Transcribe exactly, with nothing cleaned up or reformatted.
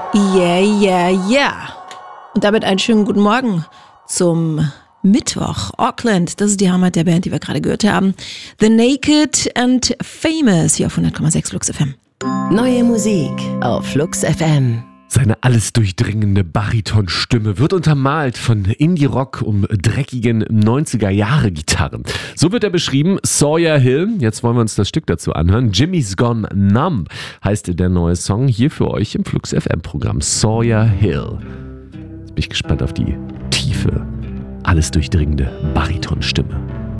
Yeah, yeah, yeah. Und damit einen schönen guten Morgen zum Mittwoch. Auckland, das ist die Heimat der Band, die wir gerade gehört haben. The Naked and Famous hier auf hundert Komma sechs Flux F M. Neue Musik auf Flux F M. Seine alles durchdringende Baritonstimme wird untermalt von Indie-Rock um dreckigen neunziger-Jahre-Gitarren. So wird er beschrieben, Sawyer Hill. Jetzt wollen wir uns das Stück dazu anhören. Jimmy's Gone Numb heißt der neue Song hier für euch im Flux F M-Programm. Sawyer Hill. Jetzt bin ich gespannt auf die tiefe, alles durchdringende Baritonstimme.